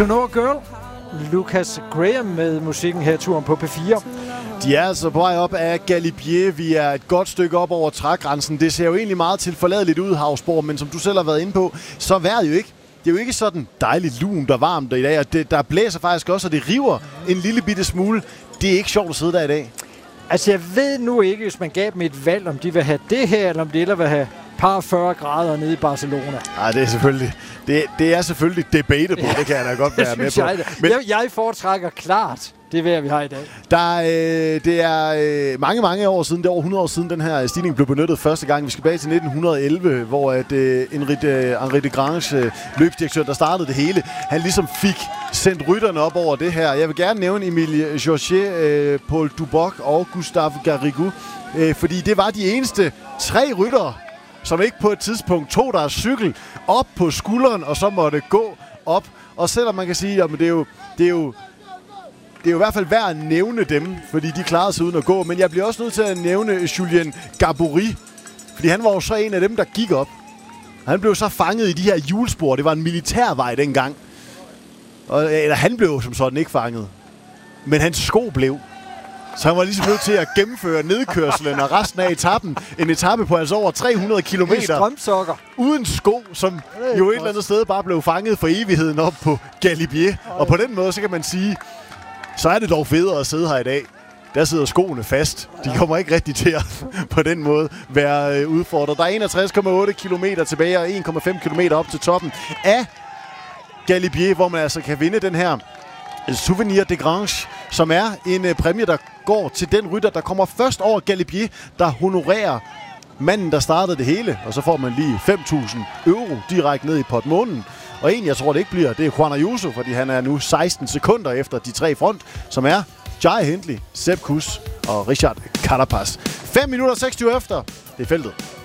To Know a Girl. Lucas Graham med musikken her, turen på P4. De er altså på vej op af Galibier. Vi er et godt stykke op over trægrænsen. Det ser jo egentlig meget tilforladeligt ud, Havsborg, men som du selv har været inde på, så er vejret jo ikke. Det er jo ikke sådan dejligt lunt og varmt i dag, og der blæser faktisk også, og det river en lille bitte smule. Det er ikke sjovt at sidde der i dag. Altså, jeg ved nu ikke, hvis man gav dem et valg, om de vil have det her, eller om de ellers vil have par 40 grader nede i Barcelona. Nej, det er selvfølgelig debatable, det kan jeg da godt være med på. Men jeg foretrækker klart det vejr, vi har i dag. Det er mange år siden, det er over 100 år siden, den her stigning blev benyttet første gang. Vi skal tilbage til 1911, hvor Henri de Grange, løbsdirektør, der startede det hele, han ligesom fik sendt rytterne op over det her. Jeg vil gerne nævne Emile Georget, Paul Duboc og Gustave Garrigou, fordi det var de eneste 3 ryttere, som ikke på et tidspunkt tog deres cykel op på skulderen, og så måtte gå op. Og selvom man kan sige, at det er jo i hvert fald værd at nævne dem, fordi de klarede sig uden at gå. Men jeg bliver også nødt til at nævne Julien Gabory, fordi han var jo så en af dem, der gik op. Han blev så fanget i de her hjulspor. Det var en militærvej dengang. Eller han blev som sådan ikke fanget. Men hans sko blev. Så han var ligesom nødt til at gennemføre nedkørslen og resten af etappen. En etape på altså over 300 kilometer. Strømsokker. Uden sko, som jo et eller andet sted bare blev fanget for evigheden op på Galibier. Og på den måde, så kan man sige, så er det dog federe at sidde her i dag. Der sidder skoene fast. De kommer ikke rigtig til at på den måde være udfordret. Der er 61,8 kilometer tilbage og 1,5 kilometer op til toppen af Galibier, hvor man altså kan vinde den her Souvenir de Grange, som er en præmie, der går til den rytter, der kommer først over Galibier, der honorerer manden, der startede det hele. Og så får man lige 5.000 euro direkte ned i portemonnaien. Og en, jeg tror, det ikke bliver, det er Juan Ayuso, fordi han er nu 16 sekunder efter de 3 front, som er Jai Hindley, Sepp Kuss og Richard Carapaz. 5 minutter 26 efter, det er feltet.